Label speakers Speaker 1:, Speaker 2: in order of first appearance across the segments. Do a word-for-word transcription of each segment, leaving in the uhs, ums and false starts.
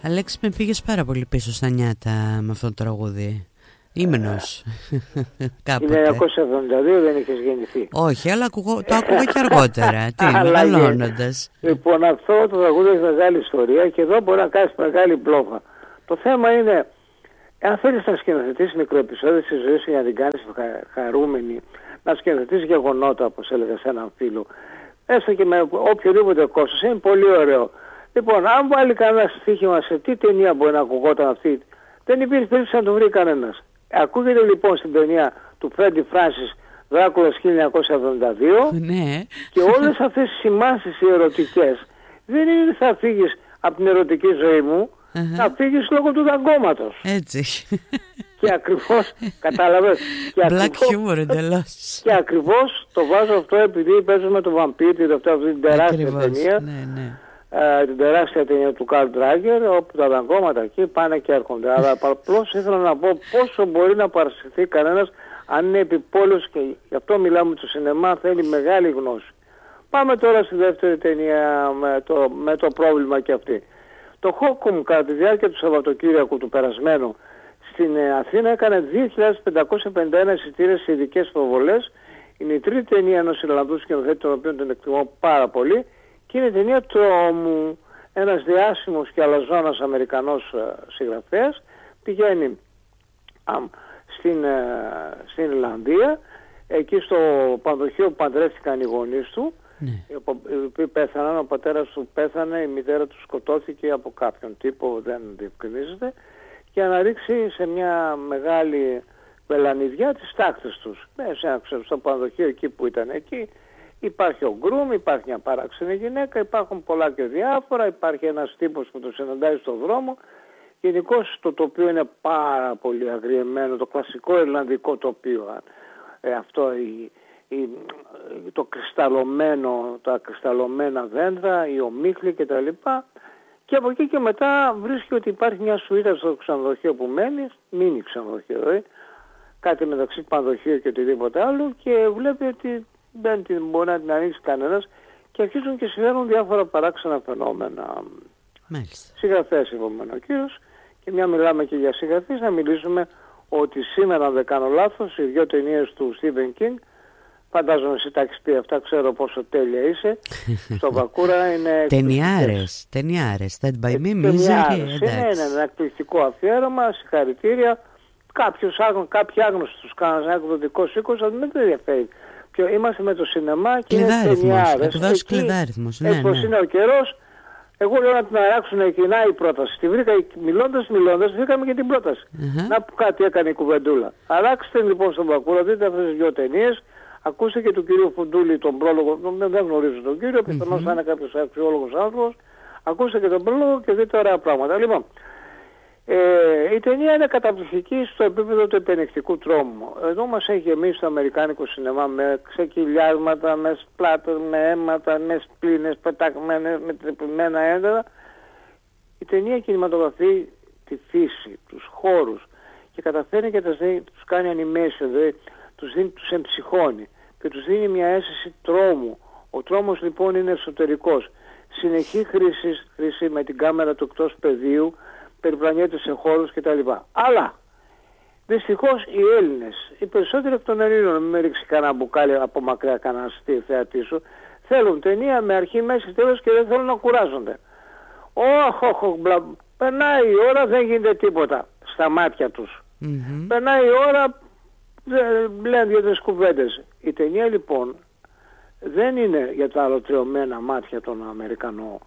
Speaker 1: Αλέξη, με πήγες πάρα πολύ πίσω στα νιάτα με αυτό το τραγούδι. Ήμνος.
Speaker 2: Κάποτε. χίλια εννιακόσια εβδομήντα δύο δεν είχες γεννηθεί.
Speaker 1: Όχι, αλλά ακουγώ, το άκουγα και αργότερα. Τι, μεγαλώνοντας.
Speaker 2: Λοιπόν, αυτό το τραγούδι έχει μεγάλη ιστορία και εδώ μπορεί να κάνεις μεγάλη μπλόφα. Το θέμα είναι, αν θέλεις να σκηνοθετήσεις μικροεπισόδια της ζωής για να την κάνεις χαρούμενη, να σκηνοθετήσεις γεγονότα, όπως έλεγα σε έναν φίλο, έστω και με οποιοδήποτε κόστος, είναι πολύ ωραίο. Λοιπόν, αν βάλει κανένα στοίχημα σε τι ταινία μπορεί να ακουγόταν αυτή, δεν υπήρχε περίπτωση να το βρει κανένας. Ακούγεται λοιπόν στην ταινία του Φρέντι Φράνσις, Δράκουλας χίλια εννιακόσια εβδομήντα δύο,
Speaker 1: ναι.
Speaker 2: Και όλες αυτές τις σημάσεις οι ερωτικές δεν είναι θα φύγεις από την ερωτική ζωή μου, uh-huh. θα φύγεις λόγω του δαγκώματος.
Speaker 1: Έτσι.
Speaker 2: Και ακριβώς, κατάλαβες.
Speaker 1: Black humor εντελώς.
Speaker 2: Και ακριβώς το βάζω αυτό επειδή παίζω με το Βαμπύρ, αυτή την τεράστια
Speaker 1: ακριβώς,
Speaker 2: ταινία.
Speaker 1: Ναι, ναι.
Speaker 2: Uh, την τεράστια ταινία του Καρλ Ντράγκερ, όπου τα δαγκώματα εκεί πάνε και έρχονται. Αλλά απλώς ήθελα να πω πόσο μπορεί να παρασυρθεί κανένας αν είναι επιπόλαιος, και γι' αυτό μιλάμε του σινεμά, θέλει μεγάλη γνώση. Πάμε τώρα στη δεύτερη ταινία με το, με το πρόβλημα και αυτή. Το Χόκουμ κατά τη διάρκεια του Σαββατοκύριακου του περασμένου στην Αθήνα έκανε δύο χιλιάδες πεντακόσια πενήντα ένα εισιτήρια σε ειδικές προβολές. Είναι η τρίτη ταινία ενός Ιρλανδού σκηνοθέτη, τον οποίο τον εκτιμώ πάρα πολύ. Και είναι η ταινία τρόμου. Ένας διάσημος και αλαζόνας Αμερικανός συγγραφέας πηγαίνει α, στην, α, στην Ιρλανδία, εκεί στο πανδοχείο που παντρεύτηκαν οι γονείς του, ναι. οι οποίοι πέθαναν, ο πατέρας του πέθανε, η μητέρα του σκοτώθηκε από κάποιον τύπο, δεν διευκρινίζεται, και να ρίξει σε μια μεγάλη βελανιδιά τις τάχτες τους. Μέσα στο πανδοχείο εκεί που ήταν εκεί, υπάρχει ο γκρουμ, υπάρχει μια παράξενη γυναίκα, υπάρχουν πολλά και διάφορα, υπάρχει ένας τύπος που το συναντάει στον δρόμο. Γενικώς το τοπίο είναι πάρα πολύ αγριεμένο, το κλασικό ιρλανδικό τοπίο. Ε, αυτό η, η, το κρυσταλλωμένο, τα κρυσταλλωμένα δέντρα, η ομίχλη κτλ. Και από εκεί και μετά βρίσκει ότι υπάρχει μια σουίτα στο ξενοδοχείο που μένει, μίνι ξενοδοχείο, δηλαδή, κάτι μεταξύ πανδοχείου και οτιδήποτε άλλο, και βλέπει ότι δεν την μπορεί να την ανοίξει κανένας και αρχίζουν και συμβαίνουν διάφορα παράξενα φαινόμενα.
Speaker 1: Μάλιστα.
Speaker 2: Συγγραφέας είπαμε ο κύριος, και μια μιλάμε και για συγγραφείς, να μιλήσουμε ότι σήμερα, αν δεν κάνω λάθος, οι δύο ταινίες του Stephen King, φαντάζομαι εσύ τα έχεις πει αυτά, ξέρω πόσο τέλεια είσαι, στο Βακούρα είναι
Speaker 1: ταινιάρες, ταινιάρες, Stand By Me,
Speaker 2: Misery, είναι ένα εκπληκτικό αφιέρωμα, συγχαρητήρια. Κάποιους, κάποιοι άγνωστοι τους κάνουν ένα εκδοτικό οίκος, αλλά δεν το ενδιαφέρει. Είμαστε με το σινεμά και είναι ταινιάρες.
Speaker 1: Εκδόσεις Κλειδάριθμος, ναι,
Speaker 2: έτσι,
Speaker 1: ναι.
Speaker 2: Είναι ο καιρός. Εγώ λέω να την αράξουν κοινά η πρόταση. Τη βρήκα, μιλώντας, μιλώντας, βρήκαμε και την πρόταση. Uh-huh. Να που κάτι έκανε η κουβεντούλα. Αλλάξτε λοιπόν στον Βακούρα, δείτε αυτές τις δύο ταινίες. Ακούστε και του κυρίου Φουντούλη τον πρόλογο. Δεν, δεν γνωρίζω τον κύριο, πιθανώς θα είναι κάποιος αξιόλογος άνθρωπος. Ακούστε και τον πρόλογο και δείτε ωραία πράγματα. Λοιπόν, Ε, η ταινία είναι καταπληκτική στο επίπεδο του επενεκτικού τρόμου. Εδώ μας έχει γεμίσει το αμερικάνικο σινεμά με ξεκυλιάσματα, με σπλάτες, με αίματα, με σπλήνες πεταγμένες, με τρυπημένα έντερα. Η ταινία κινηματογραφεί τη φύση, τους χώρους και καταφέρνει και τους κάνει animation, δηλαδή τους, δίνει, τους εμψυχώνει και τους δίνει μια αίσθηση τρόμου. Ο τρόμος λοιπόν είναι εσωτερικός. Συνεχή χρήση, χρήση με την κάμερα του εκτός πεδίου, περιπλανιέται σε χώρους κτλ. Αλλά δυστυχώς οι Έλληνες, οι περισσότεροι εκ των Ελλήνων, μην με ρίξει κανένα μπουκάλι από μακριά κανένα στη θεατή σου, θέλουν ταινία με αρχή, μέση, τέλος και δεν θέλουν να κουράζονται. Όχ, όχ, όχ, μπλα, περνάει η ώρα, δεν γίνεται τίποτα στα μάτια τους. Mm-hmm. Περνάει η ώρα, λένε δύο-τρεις κουβέντες. Η ταινία λοιπόν δεν είναι για τα αλωτριωμένα μάτια των Αμερικανών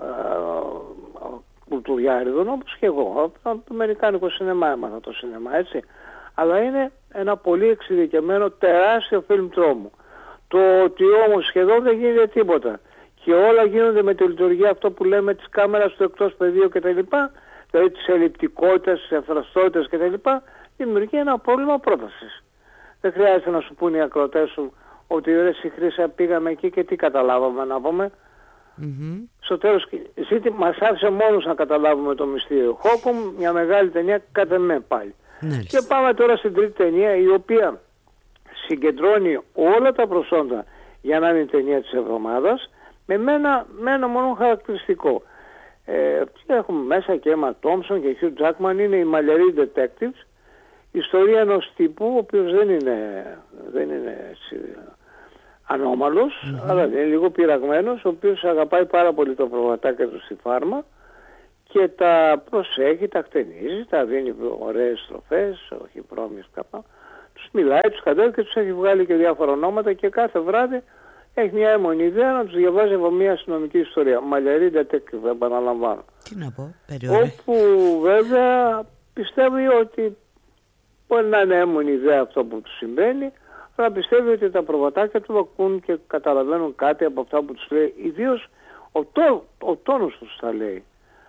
Speaker 2: κουλτουριάριδων, όπως και εγώ. Από το αμερικάνικο σινεμά έμαθα το σινεμά, έτσι. Αλλά είναι ένα πολύ εξειδικευμένο τεράστιο φιλμ τρόμου. Το ότι όμως σχεδόν δεν γίνεται τίποτα και όλα γίνονται με τη λειτουργία αυτό που λέμε της κάμερας του εκτός πεδίου κτλ., δηλαδή της ελλειπτικότητας, της ευθραστότητας κτλ., δημιουργεί ένα πρόβλημα πρότασης. Δεν χρειάζεται να σου πούνε οι ακροατές σου ότι ρε στη Χρύσα πήγαμε εκεί και τι καταλάβαμε να πούμε. Mm-hmm. Στο τέλος ζήτη, μας άφησε μόνος να καταλάβουμε το μυστήριο. Χόκουμ, μια μεγάλη ταινία κατά με πάλι. Mm-hmm. Και πάμε τώρα στην τρίτη ταινία, η οποία συγκεντρώνει όλα τα προσόντα για να είναι η ταινία της εβδομάδας με ένα, με ένα μόνο χαρακτηριστικό. Ε, έχουμε μέσα και Emma Thompson και Hugh Jackman, είναι οι μαλλιαροί detectives. Ιστορία ενός τύπου, ο οποίος δεν είναι, δεν είναι έτσι, ανώμαλος, mm-hmm. αλλά είναι λίγο πειραγμένος, ο οποίος αγαπάει πάρα πολύ τα προβατάκια του στη φάρμα και τα προσέχει, τα χτενίζει, τα δίνει ωραίες στροφές, όχι βρώμιες κάπου. Τους μιλάει, τους κατέβει και τους έχει βγάλει και διάφορα ονόματα και κάθε βράδυ έχει μια έμμονη ιδέα να τους διαβάζει από μια αστυνομική ιστορία. Μαλλιαροί detective, επαναλαμβάνω.
Speaker 1: Τι να πω, περιόδια.
Speaker 2: Όπου βέβαια πιστεύει ότι μπορεί να είναι έμμονη ιδέα αυτό που του συμβαίνει, αλλά πιστεύει ότι τα προβατάκια του ακούν και καταλαβαίνουν κάτι από αυτά που τους λέει, ιδίως ο, τό, ο τόνος τους τα λέει.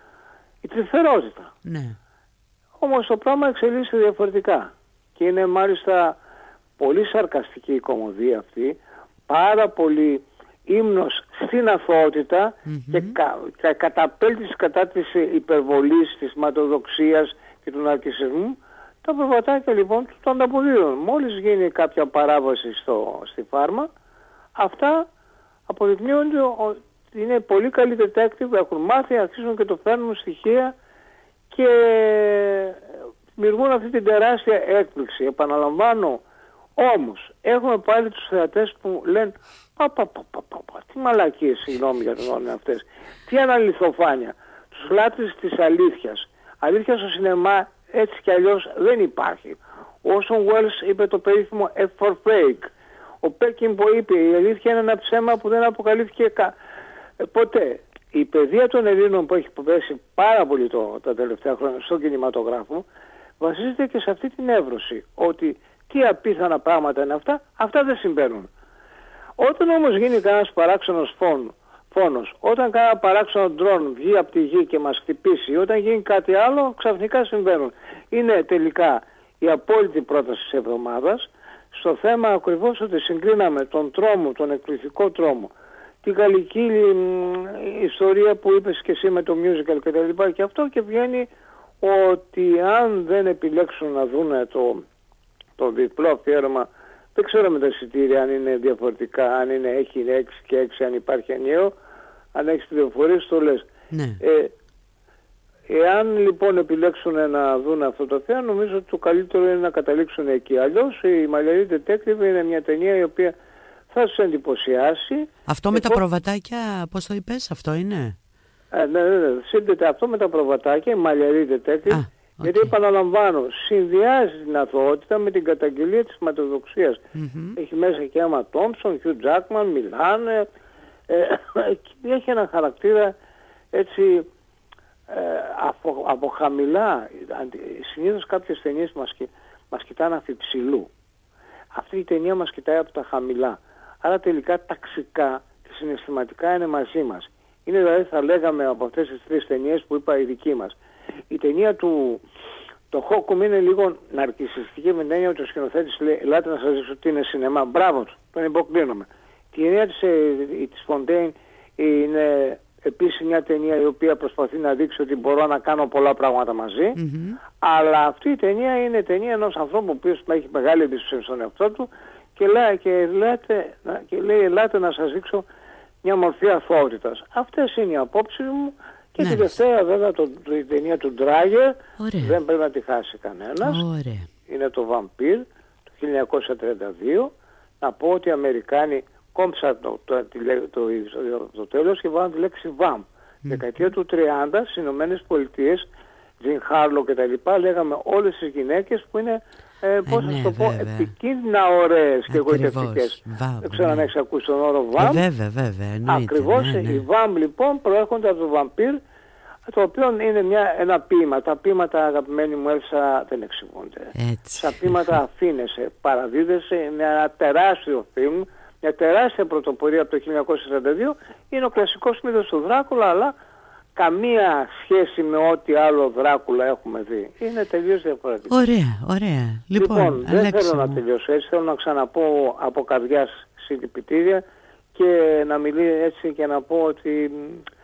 Speaker 2: Η τρυφερότητα.
Speaker 1: Ναι.
Speaker 2: Όμως το πράγμα εξελίσσεται διαφορετικά και είναι μάλιστα πολύ σαρκαστική η κωμωδία αυτή, πάρα πολύ ύμνος στην αθωότητα mm-hmm. και κα, κα, καταπέλτης κατά της υπερβολής, της ματοδοξίας και του ναρκισσισμού. Τα προβατάκια λοιπόν του το ανταποδίδουν. Μόλις γίνει κάποια παράβαση στο, στη φάρμα, αυτά αποδεικνύονται ότι είναι πολύ καλοί detective, έχουν μάθει, αρχίζουν και το φέρνουν στοιχεία και δημιουργούν αυτή την τεράστια έκπληξη. Επαναλαμβάνω, όμως έχουμε πάλι τους θεατές που λένε πα, πα, πα, πα, πα, πα τι μαλακίες, συγγνώμη για τον όνομα αυτές, τι αναλυθοφάνεια, τους λάτρεις της αλήθειας. Αλήθεια στο σινεμά έτσι κι αλλιώς δεν υπάρχει. Ο Orson Welles είπε το περίφημο F for Fake. Ο Peckinpah είπε η αλήθεια είναι ένα ψέμα που δεν αποκαλύφθηκε κα... ε, ποτέ. Η παιδεία των Ελλήνων που έχει πέσει πάρα πολύ το, τα τελευταία χρόνια στον κινηματογράφο βασίζεται και σε αυτή την εύρωση. Ότι τι απίθανα πράγματα είναι αυτά, αυτά δεν συμβαίνουν. Όταν όμως γίνει κανένας παράξενος φόν, φόνος, όταν κάνα παράξενο ντρόν βγει από τη γη και μας χτυπήσει, όταν γίνει κάτι άλλο, ξαφνικά συμβαίνουν. Είναι τελικά η απόλυτη πρόταση της εβδομάδας, στο θέμα ακριβώς ότι συγκρίναμε τον τρόμο, τον εκπληκτικό τρόμο, τη γαλλική ιστορία που είπες και εσύ με το musical και τα λοιπά και αυτό, και βγαίνει ότι αν δεν επιλέξουν να δούνε το, το διπλό αφιέρωμα, δεν ξέρω με τα εισιτήρια αν είναι διαφορετικά, αν είναι, έχει έξι και έξι, αν υπάρχει ενιαίο, αν έχεις πληροφορίες το λες.
Speaker 1: Ναι.
Speaker 2: Ε, εάν λοιπόν επιλέξουν να δουν αυτό το θέμα, νομίζω ότι το καλύτερο είναι να καταλήξουν εκεί. Αλλιώς η Μαλλιαροί Detective είναι μια ταινία η οποία θα τους εντυπωσιάσει.
Speaker 1: Αυτό με τα προβατάκια, πώς το είπες, αυτό είναι?
Speaker 2: Ε, ναι, ναι, ναι. Σύνδεται αυτό με τα προβατάκια, η Μαλλιαροί Detective. Α. Okay. Γιατί επαναλαμβάνω, συνδυάζει την αθωότητα με την καταγγελία της ματοδοξίας. Mm-hmm. Έχει μέσα και Emma Thompson, Hugh Jackman, μιλάνε, ε, και έχει ένα χαρακτήρα έτσι ε, από, από χαμηλά. Συνήθως κάποιες ταινίες μας, μας κοιτάνε αφιψηλού. Αυτή η ταινία μας κοιτάει από τα χαμηλά. Άρα τελικά ταξικά και συναισθηματικά είναι μαζί μας. Είναι δηλαδή, θα λέγαμε, από αυτές τις τρεις ταινίες που είπα η δική μας. Η ταινία του, το Χόκουμ είναι λίγο ναρκισσιστική με την έννοια ότι ο σκηνοθέτης λέει ελάτε να σας δείξω τι είναι σινεμά. Μπράβο του, τον υποκλίνομαι. Η ταινία της, της Fontaine είναι επίσης μια ταινία η οποία προσπαθεί να δείξει ότι μπορώ να κάνω πολλά πράγματα μαζί. Mm-hmm. Αλλά αυτή η ταινία είναι ταινία ενός ανθρώπου ο οποίος έχει μεγάλη εμπιστοσύνη στον εαυτό του και λέει, και, λέτε, και λέει ελάτε να σας δείξω μια μορφή αθωότητας. Αυτές είναι οι απόψεις μου. Και ναι. Τη Δευτέρα βέβαια το, το, η ταινία του Ντράγερ δεν πρέπει να τη χάσει κανένας.
Speaker 1: Ωραία.
Speaker 2: Είναι το Vampire του χίλια εννιακόσια τριάντα δύο. Να πω ότι οι Αμερικάνοι κόμψαν το, το, το, το, το, το τέλος και βάλαν τη λέξη Vamp. Mm. Δεκαετία του τριάντα στις Ηνωμένες Πολιτείες, Τζιν Χάρλο και τα λοιπά, λέγαμε όλες τις γυναίκες που είναι ε, πώς θα ναι, το πω, βέβαια. επικίνδυνα ωραίες και εγωιτευτικές. Δεν ξέρω ναι. αν έχεις ακούσει τον όρο Vamp.
Speaker 1: Ε, βέβαια, βέβαια. Εννοείται,
Speaker 2: Ακριβώς,
Speaker 1: ναι, ναι.
Speaker 2: οι Vamp λοιπόν προέρχονται από το Vampire, το οποίο είναι μια, ένα ποίημα. Τα ποίηματα, αγαπημένοι μου Έλσα, δεν εξηγούνται. Στα ποίηματα αφήνεσαι, παραδίδεσαι, είναι ένα τεράστιο film, μια τεράστια πρωτοπορία από το χίλια εννιακόσια σαράντα δύο. Είναι ο κλασικός μύθος του Δράκουλα, αλλά καμία σχέση με ό,τι άλλο Δράκουλα έχουμε δει. Είναι τελείως διαφορετικό.
Speaker 1: Ωραία, ωραία. Λοιπόν,
Speaker 2: λοιπόν δεν θέλω να τελειώσω έτσι, θέλω να ξαναπώ από καρδιάς συλληπιτήρια και να μιλήσω έτσι και να πω ότι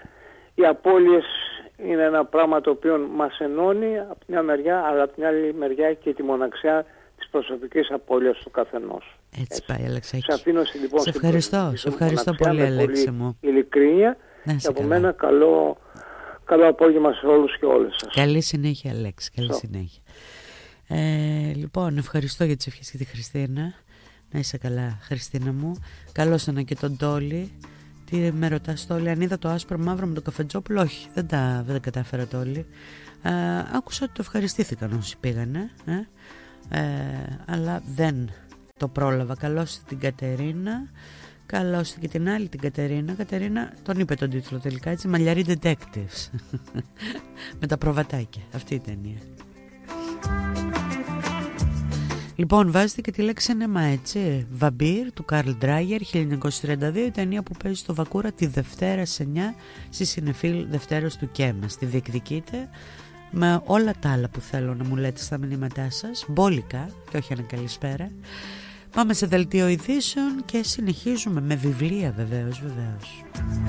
Speaker 2: οι απώλειες είναι ένα πράγμα το οποίο μας ενώνει από μια μεριά, αλλά από μια άλλη μεριά και τη μοναξιά της προσωπικής απώλειας του καθενός.
Speaker 1: Έτσι, έτσι. Πάει, Αλεξάκη.
Speaker 2: Σε αφήνω λοιπόν
Speaker 1: σε ευχαριστώ, σε ευχαριστώ πολύ, Αλέξη μου.
Speaker 2: Ειλικρίνεια και από μένα καλό, Καλό απόγευμα σε όλους και όλες σας.
Speaker 1: Καλή συνέχεια, Αλέξη. Καλή
Speaker 2: So.
Speaker 1: συνέχεια. Ε, λοιπόν, ευχαριστώ για τις ευχές και τη Χριστίνα. Να είσαι καλά, Χριστίνα μου. Καλώς να και τον Τόλι. Τι με ρωτάς, Τόλι, αν είδα το άσπρο μαύρο με το καφετζόπουλο? Όχι, δεν τα, δεν τα κατάφερα, Τόλι. Ε, άκουσα ότι το ευχαριστήθηκαν όσοι πήγανε, ε, ε, αλλά δεν το πρόλαβα. Καλώς την Κατερίνα. Καλώς και την άλλη την Κατερίνα. Κατερίνα, τον είπε τον τίτλο τελικά, έτσι, Μαλλιαροί Detectives. Με τα προβατάκια. Αυτή η ταινία. Λοιπόν, βάζετε και τη λέξη σινεμά, έτσι. Βαμπύρ του Καρλ Ντράγερ, χίλια εννιακόσια τριάντα δύο, η ταινία που παίζει στο Βακούρα τη Δευτέρα σε εννιά στη Συνεφίλ Δευτέρας του Κέμα. Τη διεκδικείτε με όλα τα άλλα που θέλω να μου λέτε στα μηνύματά σας, μπόλικα και όχι ένα καλησπέρα. Πάμε σε δελτίο ειδήσεων και συνεχίζουμε με βιβλία, βεβαίως, βεβαίως.